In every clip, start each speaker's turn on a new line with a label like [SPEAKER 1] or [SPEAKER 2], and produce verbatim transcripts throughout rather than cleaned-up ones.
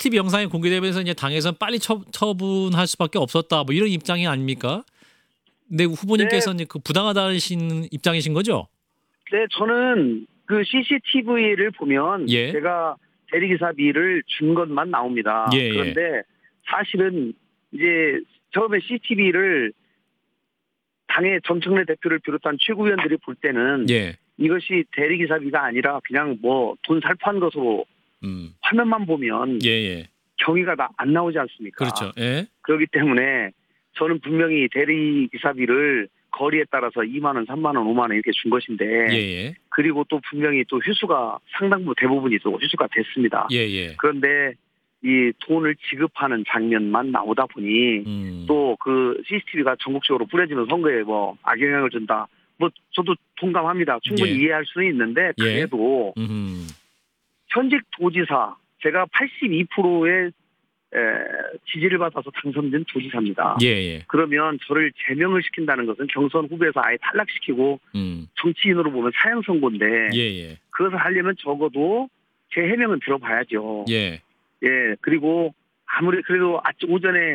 [SPEAKER 1] 씨씨티비 영상이 공개되면서 이제 당에서는 빨리 처, 처분할 수밖에 없었다. 뭐 이런 입장이 아닙니까? 근데
[SPEAKER 2] 네,
[SPEAKER 1] 후보님께서는 그 부당하다신 입장이신 거죠?
[SPEAKER 2] 네, 저는 그 씨씨티비를 보면
[SPEAKER 1] 예.
[SPEAKER 2] 제가 대리기사비를 준 것만 나옵니다.
[SPEAKER 1] 예, 예.
[SPEAKER 2] 그런데 사실은 이제 처음에 씨씨티비를 당의 정청래 대표를 비롯한 최고위원들이 볼 때는
[SPEAKER 1] 예.
[SPEAKER 2] 이것이 대리기사비가 아니라 그냥 뭐 돈 살포한 것으로
[SPEAKER 1] 음.
[SPEAKER 2] 화면만 보면
[SPEAKER 1] 예, 예.
[SPEAKER 2] 경위가 나- 안 나오지 않습니까?
[SPEAKER 1] 그렇죠. 예.
[SPEAKER 2] 그렇기 때문에 저는 분명히 대리기사비를 거리에 따라서 이만 원, 삼만 원, 오만 원 이렇게 준 것인데
[SPEAKER 1] 예, 예.
[SPEAKER 2] 그리고 또 분명히 또 휴수가 상당부 대부분이 또 휴수가 됐습니다.
[SPEAKER 1] 예, 예.
[SPEAKER 2] 그런데 이 돈을 지급하는 장면만 나오다 보니
[SPEAKER 1] 음.
[SPEAKER 2] 또 그 씨씨티비가 전국적으로 뿌려지는 선거에 뭐 악영향을 준다. 뭐 저도 동감합니다. 충분히
[SPEAKER 1] 예.
[SPEAKER 2] 이해할 수는 있는데
[SPEAKER 1] 예.
[SPEAKER 2] 그래도
[SPEAKER 1] 음.
[SPEAKER 2] 현직 도지사 제가 팔십이 퍼센트의 지지를 받아서 당선된 도지사입니다.
[SPEAKER 1] 예, 예.
[SPEAKER 2] 그러면 저를 제명을 시킨다는 것은 경선 후보에서 아예 탈락시키고
[SPEAKER 1] 음.
[SPEAKER 2] 정치인으로 보면 사형 선고인데
[SPEAKER 1] 예, 예.
[SPEAKER 2] 그것을 하려면 적어도 제 해명은 들어봐야죠.
[SPEAKER 1] 예.
[SPEAKER 2] 예, 그리고 아무리 그래도 아침 오전에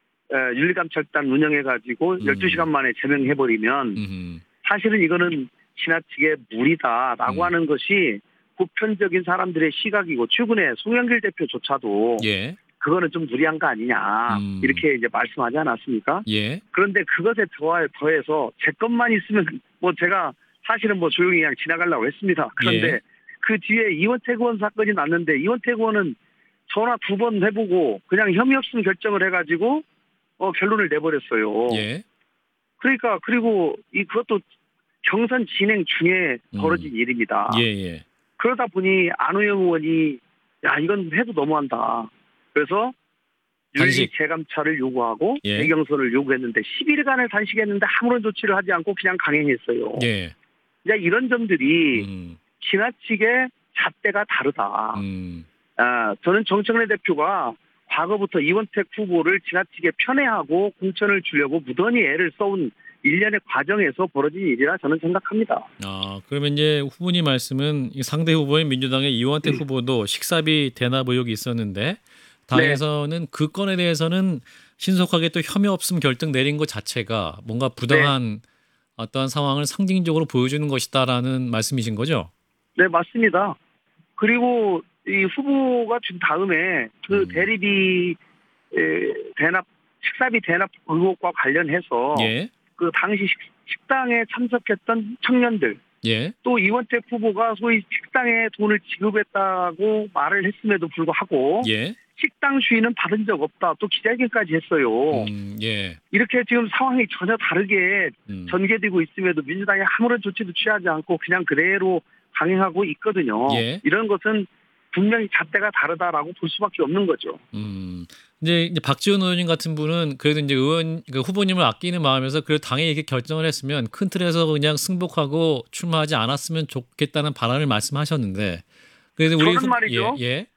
[SPEAKER 2] 윤리감찰단 운영해가지고
[SPEAKER 1] 음.
[SPEAKER 2] 열두 시간 만에 제명해버리면
[SPEAKER 1] 음.
[SPEAKER 2] 사실은 이거는 지나치게 무리다라고
[SPEAKER 1] 음.
[SPEAKER 2] 하는 것이 보편적인 사람들의 시각이고 최근에 송영길 대표조차도
[SPEAKER 1] 예.
[SPEAKER 2] 그거는 좀 무리한 거 아니냐
[SPEAKER 1] 음.
[SPEAKER 2] 이렇게 이제 말씀하지 않았습니까?
[SPEAKER 1] 예.
[SPEAKER 2] 그런데 그것에 더해- 더해서 제 것만 있으면 뭐 제가 사실은 뭐 조용히 그냥 지나가려고 했습니다. 그런데
[SPEAKER 1] 예.
[SPEAKER 2] 그 뒤에 이원택 의원 사건이 났는데 이원택 의원은 전화 두 번 해보고 그냥 혐의 없음 결정을 해가지고 어, 결론을 내버렸어요.
[SPEAKER 1] 예.
[SPEAKER 2] 그러니까 그리고 이 그것도 경선 진행 중에
[SPEAKER 1] 음.
[SPEAKER 2] 벌어진 일입니다.
[SPEAKER 1] 예, 예.
[SPEAKER 2] 그러다 보니 안호영 의원이 야 이건 해도 너무한다. 그래서
[SPEAKER 1] 단식.
[SPEAKER 2] 윤리 재감찰을 요구하고
[SPEAKER 1] 예.
[SPEAKER 2] 재경선을 요구했는데 십 일간을 단식했는데 아무런 조치를 하지 않고 그냥 강행했어요.
[SPEAKER 1] 예.
[SPEAKER 2] 이제 이런 점들이
[SPEAKER 1] 음.
[SPEAKER 2] 지나치게 잣대가 다르다.
[SPEAKER 1] 음.
[SPEAKER 2] 아, 저는 정청래 대표가 과거부터 이원택 후보를 지나치게 편애하고 공천을 주려고 무던히 애를 써온 일련의 과정에서 벌어진 일이라 저는 생각합니다.
[SPEAKER 1] 아, 그러면 이제 후보님 말씀은 이 상대 후보인 민주당의 이원택
[SPEAKER 2] 음.
[SPEAKER 1] 후보도 식사비 대납 의혹이 있었는데 당에서는 그 건에 대해서는 신속하게 또 혐의 없음 결정 내린 것 자체가 뭔가 부당한 어떠한 상황을 상징적으로 보여주는 것이다라는 말씀이신 거죠?
[SPEAKER 2] 네, 맞습니다. 그리고 이 후보가 준 다음에 그
[SPEAKER 1] 음.
[SPEAKER 2] 대리비 에, 대납 식사비 대납 의혹과 관련해서
[SPEAKER 1] 예.
[SPEAKER 2] 그 당시 식, 식당에 참석했던 청년들
[SPEAKER 1] 예.
[SPEAKER 2] 또 이원택 후보가 소위 식당에 돈을 지급했다고 말을 했음에도 불구하고
[SPEAKER 1] 예.
[SPEAKER 2] 식당 주인은 받은 적 없다. 또 기자회견까지 했어요.
[SPEAKER 1] 음, 예.
[SPEAKER 2] 이렇게 지금 상황이 전혀 다르게
[SPEAKER 1] 음.
[SPEAKER 2] 전개되고 있음에도 민주당이 아무런 조치도 취하지 않고 그냥 그대로 강행하고 있거든요.
[SPEAKER 1] 예.
[SPEAKER 2] 이런 것은 분명히 잣대가 다르다라고 볼 수밖에 없는 거죠.
[SPEAKER 1] 음. 이제, 이제 박지원 의원님 같은 분은 그래도 이제 의원 그 후보님을 아끼는 마음에서 그래도 당에 이렇게 결정을 했으면 큰 틀에서 그냥 승복하고 출마하지 않았으면 좋겠다는 바람을 말씀하셨는데 그래도 우리
[SPEAKER 2] 저는
[SPEAKER 1] 후-
[SPEAKER 2] 말이죠.
[SPEAKER 1] 예. 예.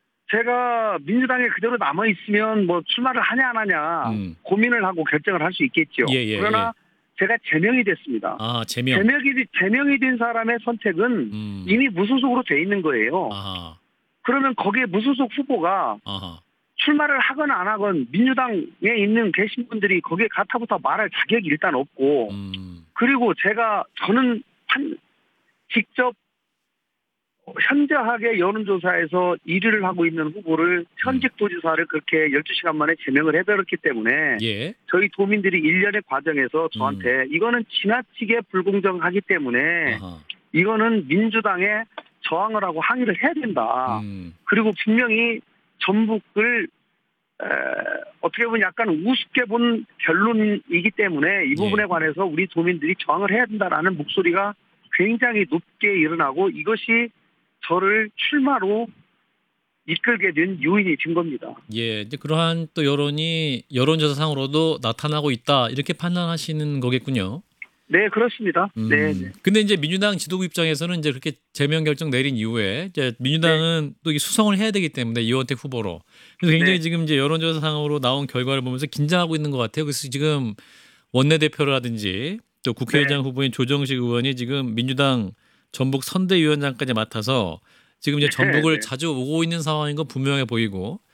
[SPEAKER 2] 제가 민주당에 그대로 남아 있으면 뭐 출마를 하냐 안 하냐
[SPEAKER 1] 음.
[SPEAKER 2] 고민을 하고 결정을 할 수 있겠죠.
[SPEAKER 1] 예, 예,
[SPEAKER 2] 그러나 제가 제명이 됐습니다.
[SPEAKER 1] 아, 제명.
[SPEAKER 2] 제명이, 제명이 된 사람의 선택은
[SPEAKER 1] 음.
[SPEAKER 2] 이미 무소속으로 돼 있는 거예요.
[SPEAKER 1] 아하.
[SPEAKER 2] 그러면 거기에 무소속 후보가
[SPEAKER 1] 아하.
[SPEAKER 2] 출마를 하건 안 하건 민주당에 있는 계신 분들이 거기에 가타부터 말할 자격이 일단 없고
[SPEAKER 1] 음.
[SPEAKER 2] 그리고 제가 저는 한 직접 현저하게 여론조사에서 일 위를 하고 있는 후보를 현직 도지사를 그렇게 열두 시간 만에 제명을 해버렸기 때문에
[SPEAKER 1] 예.
[SPEAKER 2] 저희 도민들이 일련의 과정에서 저한테 이거는 지나치게 불공정하기 때문에
[SPEAKER 1] 아하.
[SPEAKER 2] 이거는 민주당에 저항을 하고 항의를 해야 된다.
[SPEAKER 1] 음.
[SPEAKER 2] 그리고 분명히 전북을 에, 어떻게 보면 약간 우습게 본 결론이기 때문에 이 부분에
[SPEAKER 1] 예.
[SPEAKER 2] 관해서 우리 도민들이 저항을 해야 된다라는 목소리가 굉장히 높게 일어나고 이것이 저를 출마로 이끌게 된 요인이 된 겁니다.
[SPEAKER 1] 예. 이제 그러한 또 여론이 여론조사상으로도 나타나고 있다 이렇게 판단하시는 거겠군요.
[SPEAKER 2] 네, 그렇습니다.
[SPEAKER 1] 음.
[SPEAKER 2] 네, 네.
[SPEAKER 1] 근데 이제 민주당 지도부 입장에서는 이제 그렇게 제명 결정 내린 이후에 이제 민주당은 또 이 수성을 해야 되기 때문에 이원택 후보로 그래서 굉장히
[SPEAKER 2] 네.
[SPEAKER 1] 지금 이제 여론조사상으로 나온 결과를 보면서 긴장하고 있는 것 같아요. 그래서 지금 원내대표라든지 또 국회의장
[SPEAKER 2] 네.
[SPEAKER 1] 후보인 조정식 의원이 지금 민주당 전북 선대위원장까지 맡아서 지금 이제 전북을
[SPEAKER 2] 네.
[SPEAKER 1] 자주 오고 있는 상황인 건 분명해 보이고